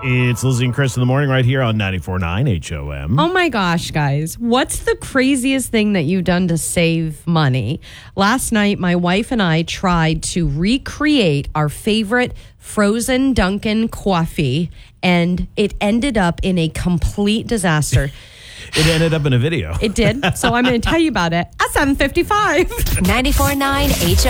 It's Lizzie and Chris in the morning right here on 94.9 HOM. Oh my gosh, guys. What's the craziest thing that you've done to save money? Last night, my wife and I tried to recreate our favorite frozen Dunkin' coffee, and it ended up in a complete disaster. It ended up in a video. It did. So I'm going to tell you about it at 7:55. 94.9 HOM.